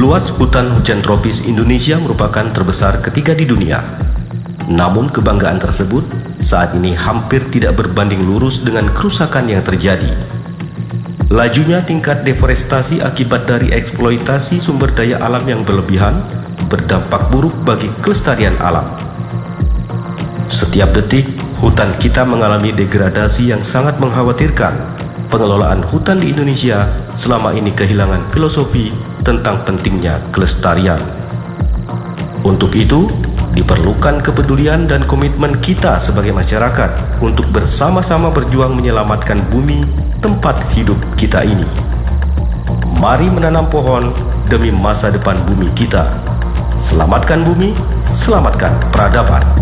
Luas hutan hujan tropis Indonesia merupakan terbesar ketiga di dunia. Namun kebanggaan tersebut saat ini hampir tidak berbanding lurus dengan kerusakan yang terjadi. Lajunya tingkat deforestasi akibat dari eksploitasi sumber daya alam yang berlebihan berdampak buruk bagi kelestarian alam. Setiap detik, hutan kita mengalami degradasi yang sangat mengkhawatirkan. Pengelolaan hutan di Indonesia selama ini kehilangan filosofi tentang pentingnya kelestarian. Untuk itu, diperlukan kepedulian dan komitmen kita sebagai masyarakat untuk bersama-sama berjuang menyelamatkan bumi tempat hidup kita ini. Mari menanam pohon demi masa depan bumi kita. Selamatkan bumi, selamatkan peradaban.